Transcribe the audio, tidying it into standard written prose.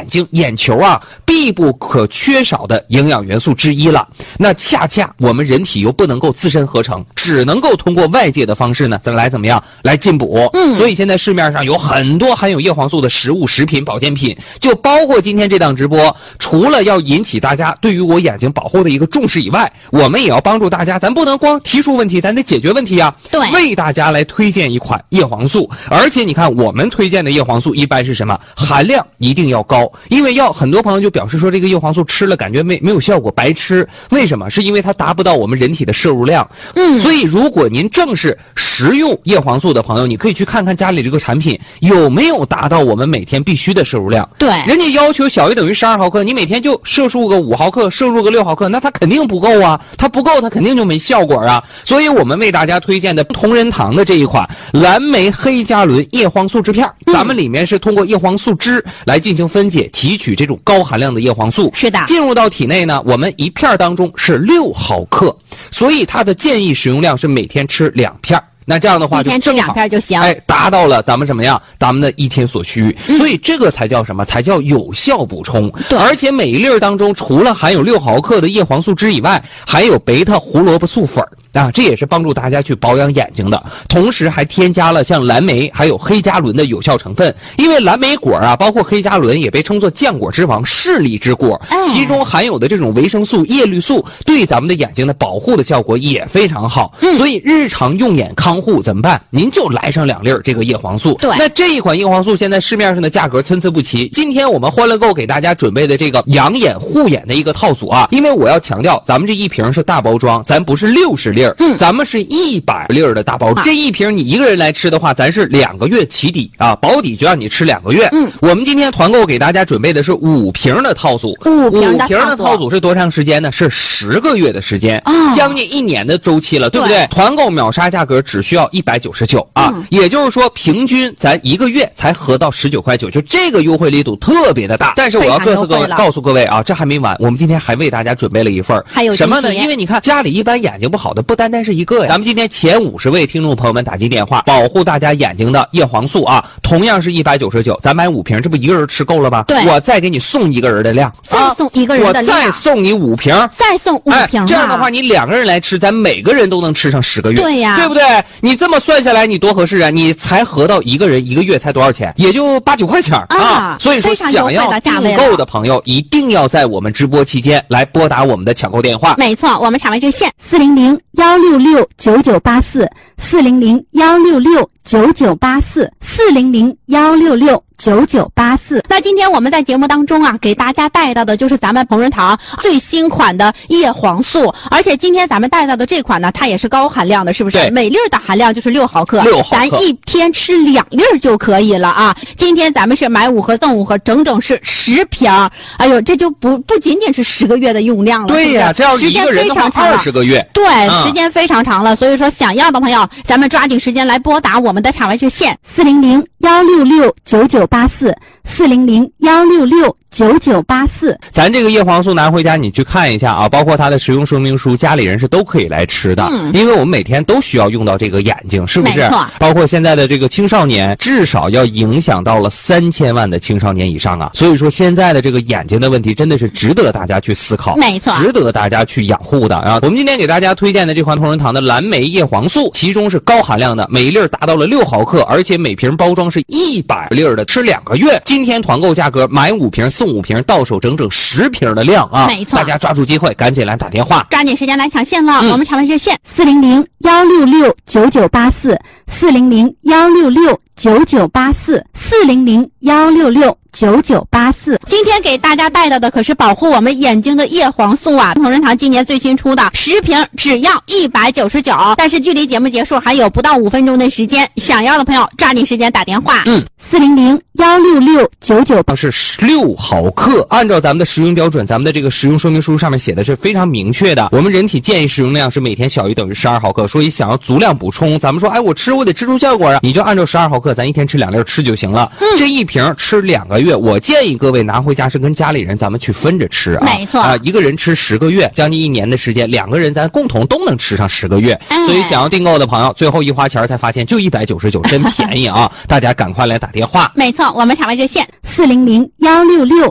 眼睛、眼球啊必不可缺少的营养元素之一了。那恰恰我们人体又不能够自身合成，只能够通过外界的方式呢，咱来怎么样来进补。所以现在市面上有很多含有叶黄素的食物、食品、保健品，就包括今天这档直播，除了要引起大家对于我眼睛保护的一个重视以外，我们也要帮助大家，咱不能光提出问题，咱得解决问题啊。 对， 为大家来推荐一款叶黄素，而且你看我们推荐的叶黄素一般是什么？含量一定要高，因为很多朋友就表示说这个叶黄素吃了感觉没有效果，白吃。为什么？是因为它达不到我们人体的摄入量。所以如果您正是食用叶黄素的朋友，你可以去看看家里这个产品有没有达到我们每天必须的摄入量。 对， 人家要求小于等于12毫克，你每天就摄入个5毫克，摄入个6毫克，那它肯定不够啊，它不够它肯定就没效果啊。所以我们为大家推荐的同仁堂的这一款蓝莓黑加仑叶黄素制片，咱们里面是通过叶黄素汁来进行分解提取这种高含量的叶黄素， 是的， 进入到体内呢，我们一片当中是6毫克，所以它的建议使用量是每天吃2片。那这样的话就一天吃2片就行， 达到了咱们什么样？咱们的一天所需。所以这个才叫什么？才叫有效补充。而且每一粒当中，除了含有6毫克的叶黄素汁以外，还有贝塔胡萝卜素粉啊，这也是帮助大家去保养眼睛的。同时还添加了像蓝莓还有黑加仑的有效成分。因为蓝莓果啊，包括黑加仑也被称作浆果之王、视力之果，其中含有的这种维生素、叶绿素对咱们的眼睛的保护的效果也非常好。所以日常用眼康护怎么办？您就来上2粒这个叶黄素。 对， 那这一款叶黄素现在市面上的价格参差不齐。今天我们欢乐购给大家准备的这个养眼护眼的一个套组啊，因为我要强调，咱们这一瓶是大包装，咱不是60粒，咱们是100粒的大包装。这一瓶你一个人来吃的话，咱是2个月起底啊，保底就让你吃2个月。我们今天团购给大家准备的是5瓶的套组，5瓶的套组是多长时间呢？是10个月的时间，将近1年的周期了，对不对？团购秒杀价格只需要199啊，也就是说平均咱1个月才合到19.9块，就这个优惠力度特别的大。但是我要告诉各位啊，这还没完，我们今天还为大家准备了一份还有什么呢？因为你看家里一般眼睛不好的不单单是一个呀，咱们今天前50位听众朋友们打进电话，保护大家眼睛的叶黄素啊，同样是199，咱买5瓶，这不一个人吃够了吗？ 对， 我再给你送1个人的量， 再送1个人的量， 我再送你5瓶， 再送5瓶， 这样的话你2个人来吃，咱每个人都能吃上10个月， 对呀， 对不对？你这么算下来，你多合适啊！你才合到1个人1个月才多少钱？也就8、9块钱啊！所以说，想要订购的朋友一定要在我们直播期间来拨打我们的抢购电话。 没错，我们场外热线400-166-9984，400-166-9984，400-166-9984。那今天我们在节目当中啊，给大家带到的就是咱们同仁堂最新款的叶黄素，而且今天咱们带到的这款呢，它也是高含量的，是不是？每粒的含量就是6毫克，咱一天吃2粒就可以了啊！今天咱们是买5盒送5盒，整整是10瓶。哎呦，这就不仅仅是10个月的用量了， 对呀，这要是一个人的话20个月， 对，时间非常长了。所以说，想要的朋友，咱们抓紧时间来拨打我们的场外热线400-166-9984，400-166-9984。 咱这个叶黄素拿回家你去看一下啊，包括它的使用说明书，家里人是都可以来吃的，因为我们每天都需要用到这个眼睛，是不是？ 没错。 包括现在的这个青少年，至少要影响到了3000万的青少年以上啊，所以说现在的这个眼睛的问题真的是值得大家去思考， 没错， 值得大家去养护的啊。我们今天给大家推荐的这款同仁堂的蓝莓叶黄素，其中是高含量的，每一粒达到了6毫克，而且每瓶包装是100粒的，吃2个月。今天团购价格买5瓶送5瓶，到手整整10瓶的量啊！ 没错， 大家抓住机会，赶紧来打电话， 抓紧时间来抢线了。我们场外热线400-166-9984，400-166-9984。今天给大家带到的可是保护我们眼睛的叶黄素啊！同仁堂今年最新出的10瓶只要199，但是距离节目结束还有不到5分钟的时间，想要的朋友抓紧时间打电话。400-166-99 是6毫克，按照咱们的食用标准，咱们的这个食用说明书上面写的是非常明确的。我们人体建议使用量是每天小于等于12毫克，所以想要足量补充，咱们说，我得吃出效果啊，你就按照12毫克，咱一天吃2粒吃就行了。这一瓶吃2个月，我建议各位拿回家是跟家里人咱们去分着吃啊， 没错啊，一个人吃10个月，将近1年的时间，2个人咱共同都能吃上10个月。所以想要订购的朋友，最后一花钱才发现就199，真便宜啊！大家赶快来打电话。 没错，我们场外热线